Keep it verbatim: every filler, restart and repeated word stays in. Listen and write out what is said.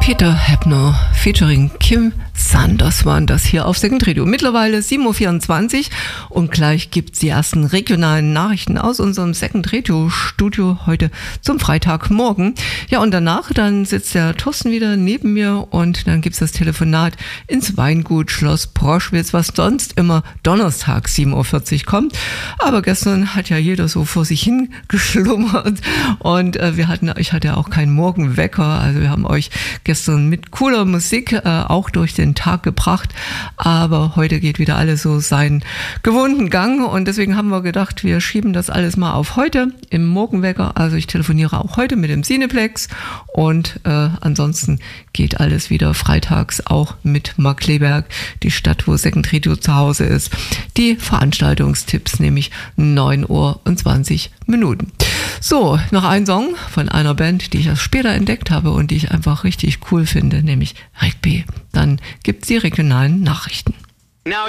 Peter Heppner featuring Kim Sanders waren das hier auf Second Radio. Mittlerweile sieben Uhr vierundzwanzig und gleich gibt's die ersten regionalen Nachrichten aus unserem Second Radio Studio heute zum Freitagmorgen. Ja, und danach dann sitzt der Thorsten wieder neben mir und dann gibt's das Telefonat ins Weingut Schloss Proschwitz, was sonst immer Donnerstag sieben Uhr vierzig kommt. Aber gestern hat ja jeder so vor sich hin geschlummert und äh, wir hatten, ich hatte ja auch keinen Morgenwecker, also wir haben euch gestern mit cooler Musik äh, auch durch den Tag gebracht, aber heute geht wieder alles so seinen gewohnten Gang und deswegen haben wir gedacht, wir schieben das alles mal auf heute im Morgenwecker. Also ich telefoniere auch heute mit dem Cineplex und äh, ansonsten geht alles wieder freitags auch mit Markkleeberg, die Stadt, wo Second Radio zu Hause ist. Die Veranstaltungstipps, nämlich neun Uhr und zwanzig Minuten. So, noch ein Song von einer Band, die ich erst später entdeckt habe und die ich einfach richtig cool finde, nämlich Rick B. Dann gibt's die regionalen Nachrichten.